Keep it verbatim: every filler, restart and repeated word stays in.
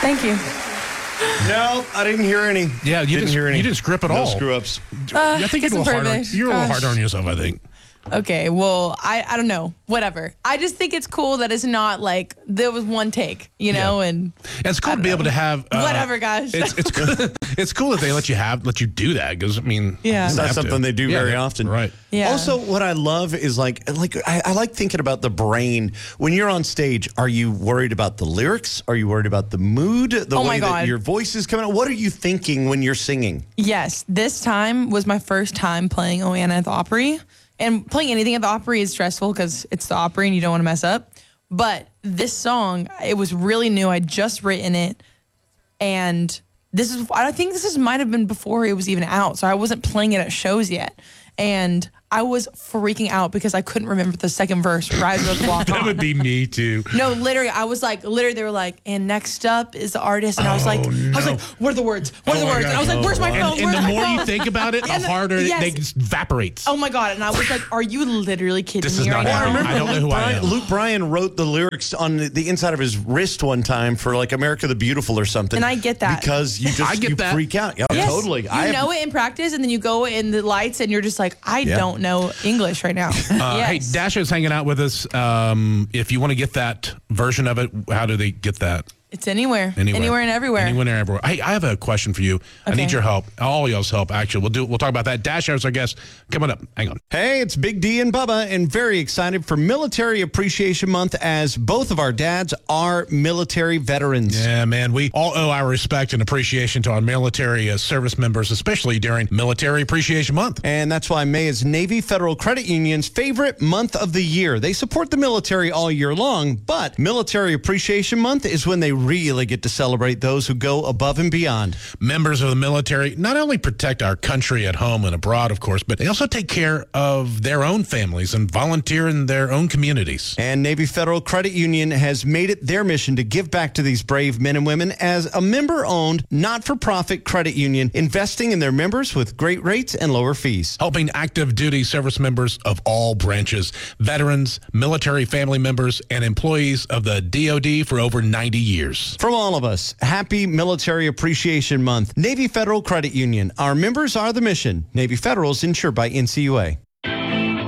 Thank you. No, I didn't hear any. Yeah, you didn't, didn't hear any. You didn't script at no all. screw ups. Uh, I think you're a little hard on, you're a little Gosh. hard on yourself, I think. Okay, well, I, I don't know. Whatever. I just think it's cool that it's not like there was one take, you know, Yeah. and And it's cool to be know. able to have uh, Whatever, guys. It's it's cool. It's cool that they let you have let you do that because I mean, Yeah. you It's don't not have to. something they do Yeah, very they- often. right? Yeah. Also, what I love is like, like I, I like thinking about the brain. When you're on stage, are you worried about the lyrics? Are you worried about the mood? The Oh way my that God. your voice is coming out? What are you thinking when you're singing? Yes, this time was my first time playing O Anna at the Opry. And playing anything at the Opry is stressful because it's the Opry and you don't want to mess up. But this song, it was really new. I'd just written it. And this is, I think this is might have been before it was even out. So I wasn't playing it at shows yet. And I was freaking out because I couldn't remember the second verse. Rise, Rose, Walk That On. would be me too. No, literally, I was like, literally, they were like, and next up is the artist, and I was like, Oh, I was no. like, what are the words? What are Oh the my words? God. And I was like, where's my And, phone? and Where's the my more phone? you think about it, the And the- harder yes. it just evaporates. Oh my God! And I was like, are you literally kidding This me is right not now? happening. I don't know who I Brian, am. Luke Bryan wrote the lyrics on the, the inside of his wrist one time for like America the Beautiful or something. And I get that. because you just I get you that. freak out. Yeah, Yes, totally. You I have- know it in practice, and then you go in the lights, and you're just like, I Yeah. don't know English right now. Uh, yes. Hey, Dasha's hanging out with us. Um, if you want to get that version of it, how do they get that? It's anywhere, Anywhere, anywhere, and everywhere. Anywhere and everywhere. Hey, I have a question for you. I Okay. need your help. All y'all's help, actually. We'll do. We'll talk about that. Dasha is our guest. Coming up. Hang on. Hey, it's Big D and Bubba, and very excited for Military Appreciation Month as both of our dads are military veterans. Yeah, man. We all owe our respect and appreciation to our military uh, service members, especially during Military Appreciation Month. And that's why May is Navy Federal Credit Union's favorite month of the year. They support the military all year long, but Military Appreciation Month is when they really get to celebrate those who go above and beyond. Members of the military not only protect our country at home and abroad, of course, but they also take care of their own families and volunteer in their own communities. And Navy Federal Credit Union has made it their mission to give back to these brave men and women as a member-owned, not-for-profit credit union, investing in their members with great rates and lower fees. Helping active duty service members of all branches, veterans, military family members, and employees of the D O D for over ninety years. From all of us, happy Military Appreciation Month. Navy Federal Credit Union. Our members are the mission. Navy Federal is insured by N C U A.